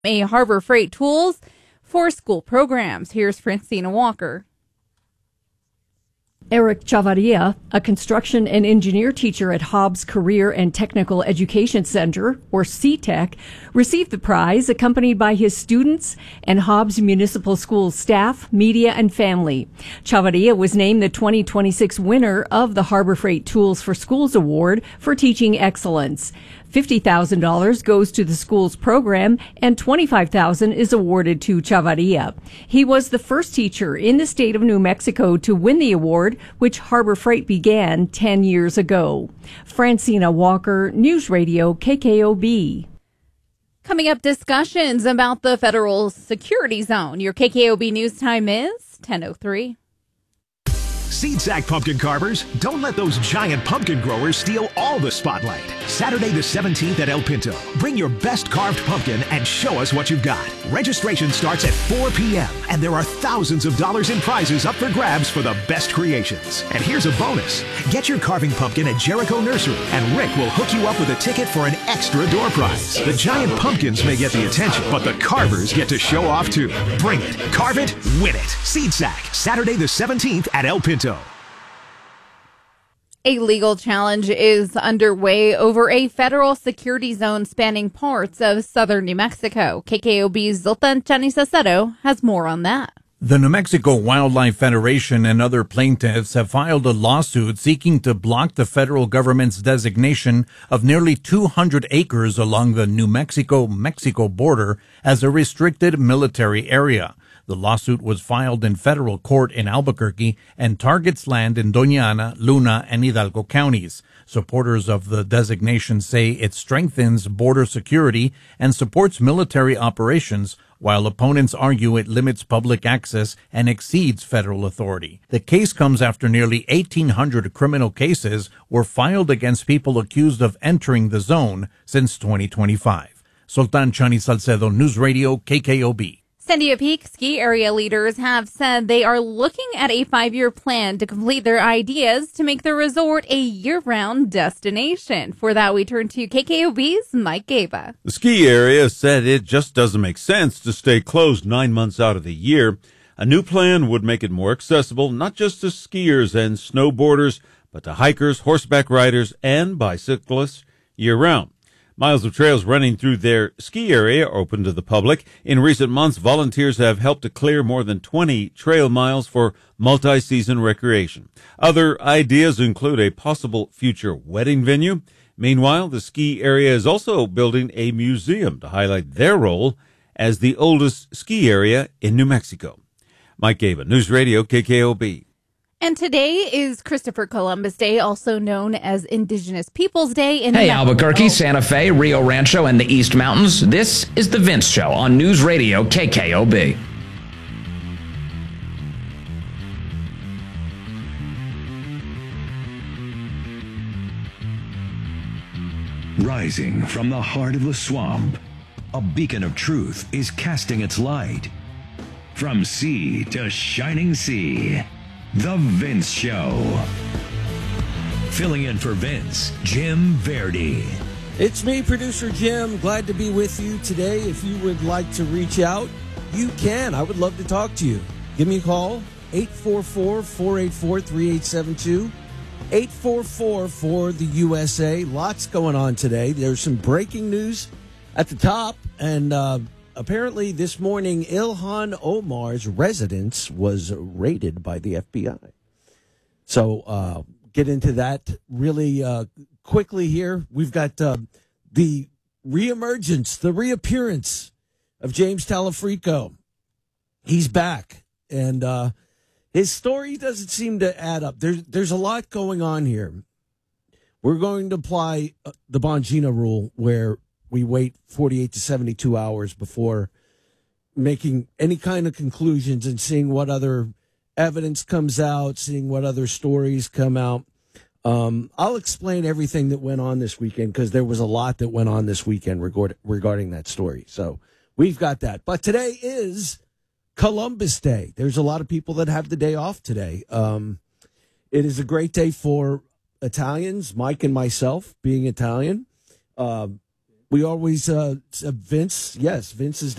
a Harbor Freight Tools for School programs. Here's Francina Walker. Eric Chavarria, a construction and engineer teacher at Hobbs Career and Technical Education Center, or CTEC, received the prize accompanied by his students and Hobbs Municipal Schools staff, media, and family. Chavarria was named the 2026 winner of the Harbor Freight Tools for Schools Award for teaching excellence. $50,000 goes to the school's program and $25,000 is awarded to Chavarria. He was the first teacher in the state of New Mexico to win the award, which Harbor Freight began 10 years ago. Francina Walker, News Radio KKOB. Coming up, discussions about the federal security zone. Your KKOB news time is 10:03. Seed Sack pumpkin carvers, don't let those giant pumpkin growers steal all the spotlight. Saturday the 17th at El Pinto. Bring your best carved pumpkin and show us what you've got. Registration starts at 4 p.m. and there are thousands of dollars in prizes up for grabs for the best creations. And here's a bonus. Get your carving pumpkin at Jericho Nursery and Rick will hook you up with a ticket for an extra door prize. The giant pumpkins may get the attention, but the carvers get to show off too. Bring it, carve it, win it. Seed Sack, Saturday the 17th at El Pinto. A legal challenge is underway over a federal security zone spanning parts of southern New Mexico. KKOB's Zoltan Chanisacero has more on that. The New Mexico Wildlife Federation and other plaintiffs have filed a lawsuit seeking to block the federal government's designation of nearly 200 acres along the New Mexico-Mexico border as a restricted military area. The lawsuit was filed in federal court in Albuquerque and targets land in Doña Ana, Luna, and Hidalgo counties. Supporters of the designation say it strengthens border security and supports military operations, while opponents argue it limits public access and exceeds federal authority. The case comes after nearly 1,800 criminal cases were filed against people accused of entering the zone since 2025. Sultan Chani Salcedo, News Radio, KKOB. Sandia Peak ski area leaders have said they are looking at a 5-year plan to complete their ideas to make the resort a year-round destination. For that, we turn to KKOB's Mike Gaba. The ski area said it just doesn't make sense to stay closed 9 months out of the year. A new plan would make it more accessible, not just to skiers and snowboarders, but to hikers, horseback riders, and bicyclists year-round. Miles of trails running through their ski area are open to the public. In recent months, volunteers have helped to clear more than 20 trail miles for multi-season recreation. Other ideas include a possible future wedding venue. Meanwhile, the ski area is also building a museum to highlight their role as the oldest ski area in New Mexico. Mike Gaba, News Radio, KKOB. And today is Christopher Columbus Day, also known as Indigenous Peoples Day. Hey, Albuquerque, Santa Fe, Rio Rancho, and the East Mountains. This is The Vince Show on News Radio KKOB. Rising from the heart of the swamp, a beacon of truth is casting its light. From sea to shining sea. The Vince Show. Filling in for Vince, Jim Verdi. It's me, Producer Jim. Glad to be with you today. If you would like to reach out, you can. I would love to talk to you. Give me a call, 844-484-3872. 844 for the USA. Lots going on today. There's some breaking news at the top, and apparently this morning, Ilhan Omar's residence was raided by the FBI. So get into that really quickly here. We've got the reemergence, the reappearance of James Talafrico. He's back, and his story doesn't seem to add up. There's a lot going on here. We're going to apply the Bongino rule, where we wait 48 to 72 hours before making any kind of conclusions and seeing what other evidence comes out, seeing what other stories come out. I'll explain everything that went on this weekend, because there was a lot that went on this weekend regarding that story. So we've got that. But today is Columbus Day. There's a lot of people that have the day off today. It is a great day for Italians, Mike and myself being Italian. We always, Vince, yes, Vince is